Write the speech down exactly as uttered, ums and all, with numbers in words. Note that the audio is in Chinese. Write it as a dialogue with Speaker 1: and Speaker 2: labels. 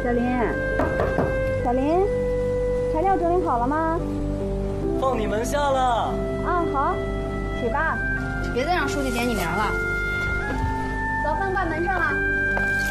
Speaker 1: 小林，小林，材料整理好了吗？
Speaker 2: 放你门下了。
Speaker 1: 啊，好，起吧。
Speaker 3: 别再让书记点你名了。
Speaker 1: 早饭挂门上了。